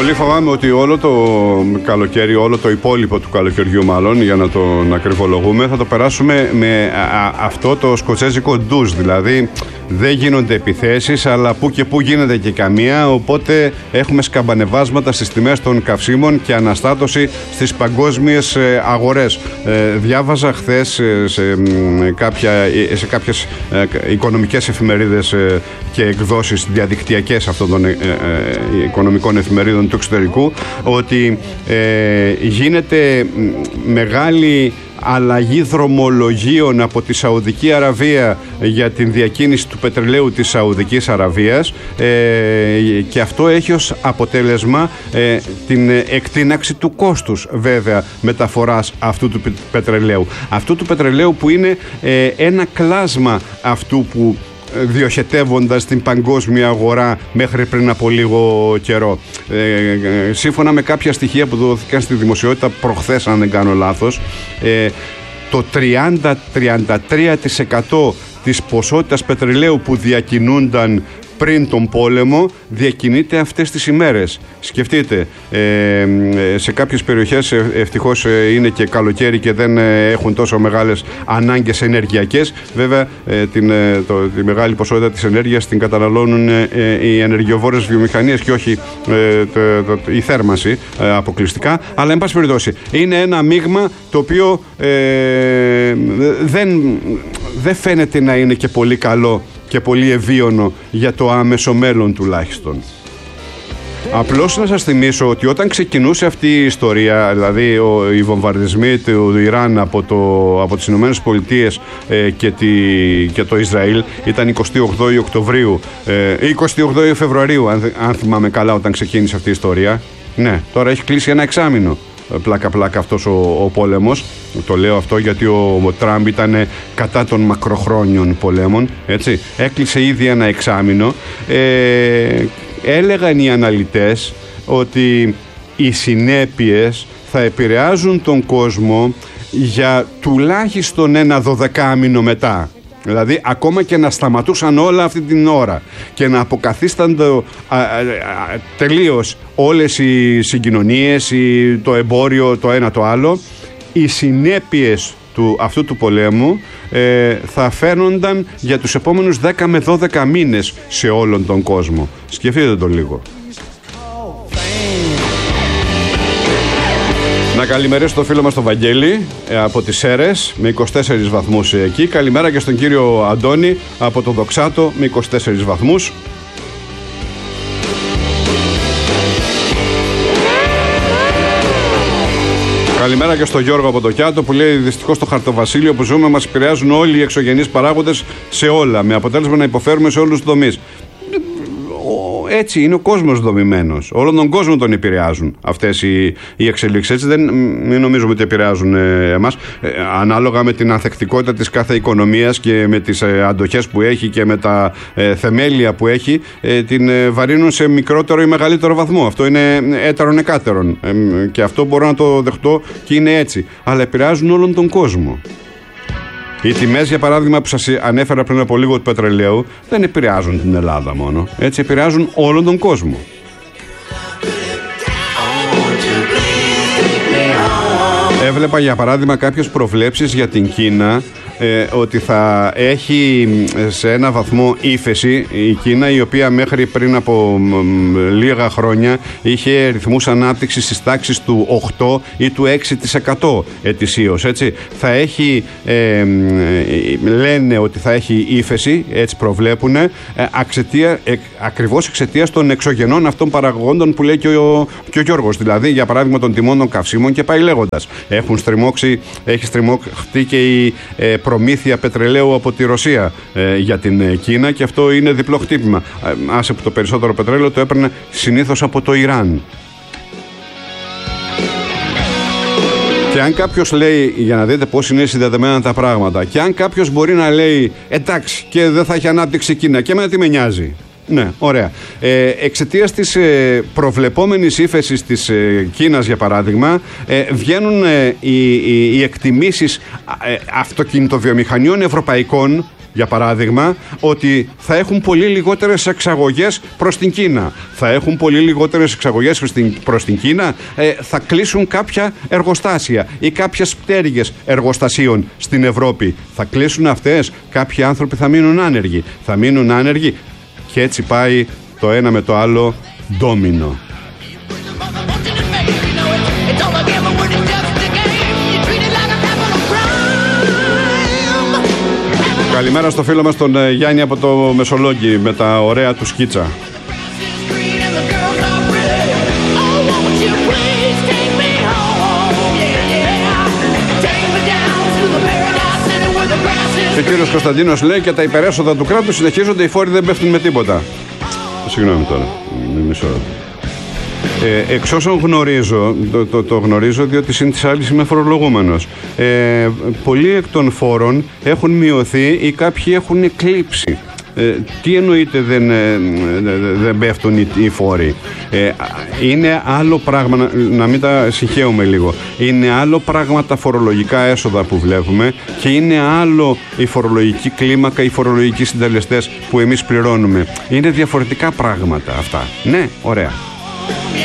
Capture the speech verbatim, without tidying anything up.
Πολύ φοβάμαι ότι όλο το καλοκαίρι, όλο το υπόλοιπο του καλοκαιριού μάλλον, για να το να κρυβολογούμε, θα το περάσουμε με α, αυτό το σκοτσέζικο ντουζ. Δηλαδή δεν γίνονται επιθέσεις, αλλά που και που γίνεται και καμία, οπότε έχουμε σκαμπανεβάσματα στις τιμές των καυσίμων και αναστάτωση στις παγκόσμιες αγορές. Ε, διάβαζα χθες σε, κάποια, σε κάποιες οικονομικές εφημερίδες και εκδόσεις διαδικτυακές αυτών των ε, ε, οικονομικών εφημερίδων του εξωτερικού ότι ε, γίνεται μεγάλη αλλαγή δρομολογίων από τη Σαουδική Αραβία για την διακίνηση του πετρελαίου της Σαουδικής Αραβίας ε, και αυτό έχει ως αποτέλεσμα ε, την εκτείναξη του κόστους βέβαια μεταφοράς αυτού του πετρελαίου. Αυτού του πετρελαίου που είναι ε, ένα κλάσμα αυτού που διοχετεύοντας την παγκόσμια αγορά μέχρι πριν από λίγο καιρό. Ε, σύμφωνα με κάποια στοιχεία που δόθηκαν στη δημοσιότητα προχθές, αν δεν κάνω λάθος, ε, το τριάντα με τριάντα τρία τοις εκατό της ποσότητας πετρελαίου που διακινούνταν πριν τον πόλεμο διακινείται αυτές τις ημέρες. Σκεφτείτε, ε, σε κάποιες περιοχές ευτυχώς είναι και καλοκαίρι και δεν έχουν τόσο μεγάλες ανάγκες ενεργειακές. Βέβαια ε, την, ε, το, τη μεγάλη ποσότητα της ενέργειας την καταναλώνουν ε, οι ενεργειοβόρες βιομηχανίες και όχι ε, το, το, η θέρμανση ε, αποκλειστικά. Αλλά εν πάση περιπτώσει είναι ένα μείγμα το οποίο ε, δεν, δεν φαίνεται να είναι και πολύ καλό και πολύ ευίωνο για το άμεσο μέλλον τουλάχιστον. Απλώς να σας θυμίσω ότι όταν ξεκινούσε αυτή η ιστορία, δηλαδή ο, οι βομβαρδισμοί του Ιράν από, το, από τις Ηνωμένες Πολιτείες ε, και, τη, και το Ισραήλ, ήταν εικοστή ογδόη Οκτωβρίου, ε, εικοστή ογδόη Φεβρουαρίου αν, αν θυμάμαι καλά, όταν ξεκίνησε αυτή η ιστορία. Ναι, τώρα έχει κλείσει ένα εξάμηνο. Πλάκα-πλάκα αυτός ο, ο πόλεμος. Το λέω αυτό γιατί ο, ο Τραμπ ήταν κατά των μακροχρόνιων πολέμων. Έτσι. Έκλεισε ήδη ένα εξάμηνο. Ε, έλεγαν οι αναλυτές ότι οι συνέπειες θα επηρεάζουν τον κόσμο για τουλάχιστον ένα δωδεκάμηνο μετά. Δηλαδή ακόμα και να σταματούσαν όλα αυτή την ώρα και να αποκαθίστανται τελείως όλες οι συγκοινωνίες, η, το εμπόριο, το ένα το άλλο, οι συνέπειες του, αυτού του πολέμου ε, θα φαίνονταν για τους επόμενους δέκα με δώδεκα μήνες σε όλον τον κόσμο. Σκεφτείτε το λίγο. Να καλημερίσω το φίλο μας τον Βαγγέλη ε, από τις Σέρρες με είκοσι τέσσερις βαθμούς εκεί. Καλημέρα και στον κύριο Αντώνη από το Δοξάτο με είκοσι τέσσερις βαθμούς. Καλημέρα και στον Γιώργο από το Κιάτο που λέει: δυστυχώς στο χαρτοβασίλειο που ζούμε μας επηρεάζουν όλοι οι εξωγενείς παράγοντες σε όλα, με αποτέλεσμα να υποφέρουμε σε όλους τους τομείς. Έτσι είναι ο κόσμος δομημένος. Όλον τον κόσμο τον επηρεάζουν αυτές οι, οι εξελίξεις. Έτσι δεν μην νομίζουμε ότι επηρεάζουν ε, εμάς. Ε, ανάλογα με την ανθεκτικότητα της κάθε οικονομίας και με τις ε, αντοχές που έχει και με τα ε, θεμέλια που έχει, ε, την ε, βαρύνουν σε μικρότερο ή μεγαλύτερο βαθμό. Αυτό είναι έτερον εκάτερον. Ε, και αυτό μπορώ να το δεχτώ και είναι έτσι. Αλλά επηρεάζουν όλον τον κόσμο. Οι τιμές, για παράδειγμα, που σας ανέφερα πριν από λίγο του πετρελαίου, δεν επηρεάζουν την Ελλάδα μόνο. Έτσι, επηρεάζουν όλον τον κόσμο. Έβλεπα, για παράδειγμα, κάποιες προβλέψεις για την Κίνα, ε, ότι θα έχει σε ένα βαθμό ύφεση η Κίνα, η οποία μέχρι πριν από μ, λίγα χρόνια είχε ρυθμούς ανάπτυξης στις τάξεις του οκτώ ή του έξι τοις εκατό ετησίως, έτσι. Θα έχει, ε, λένε ότι θα έχει ύφεση, έτσι προβλέπουν, ε, αξετία, ε, ακριβώς εξαιτίας των εξωγενών αυτών παραγόντων που λέει και ο, και ο Γιώργος, δηλαδή για παράδειγμα των τιμών των καυσίμων και πάει λέγοντας. Έχουν στριμώξει, έχει στριμώχτεί και η ε, προμήθεια πετρελαίου από τη Ρωσία ε, για την Κίνα και αυτό είναι διπλό χτύπημα. Ε, άσε που το περισσότερο πετρέλαιο το έπαιρνε συνήθως από το Ιράν. Και αν κάποιος λέει, για να δείτε πώς είναι συνδεδεμένα τα πράγματα, και αν κάποιος μπορεί να λέει εντάξει και δεν θα έχει ανάπτυξη Κίνα, και εμένα τι με νοιάζει. Ναι, ωραία. Ε, εξαιτίας της ε, προβλεπόμενης ύφεσης της ε, Κίνας, για παράδειγμα, ε, βγαίνουν ε, οι, οι, οι εκτιμήσεις ε, αυτοκινητοβιομηχανιών ευρωπαϊκών για παράδειγμα, ότι θα έχουν πολύ λιγότερες εξαγωγές προς την Κίνα. Θα έχουν πολύ λιγότερες εξαγωγές προς την, προς την Κίνα, ε, θα κλείσουν κάποια εργοστάσια ή κάποιες πτέρυγες εργοστασίων στην Ευρώπη. Θα κλείσουν αυτές, κάποιοι άνθρωποι θα μείνουν άνεργοι. Θα μείνουν άνεργοι και έτσι πάει το ένα με το άλλο ντόμινο. Καλημέρα στο φίλο μας τον Γιάννη από το Μεσολόγγι με τα ωραία του σκίτσα. Και ο κύριος Κωνσταντίνος λέει και τα υπερέσοδα του κράτους συνεχίζονται, οι φόροι δεν πέφτουν με τίποτα. Συγγνώμη τώρα, μισό. Ε, εξ όσων γνωρίζω, το, το, το γνωρίζω διότι συν της άλλης είμαι φορολογούμενος, ε, πολλοί εκ των φόρων έχουν μειωθεί ή κάποιοι έχουν εκλείψει. Ε, τι εννοείται δεν, ε, δεν πέφτουν οι, οι φόροι? Ε, είναι άλλο πράγμα, να, να μην τα συγχαίουμε λίγο, είναι άλλο πράγμα τα φορολογικά έσοδα που βλέπουμε και είναι άλλο η φορολογική κλίμακα, οι φορολογικοί συντελεστές που εμείς πληρώνουμε. Είναι διαφορετικά πράγματα αυτά. Ναι, ωραία.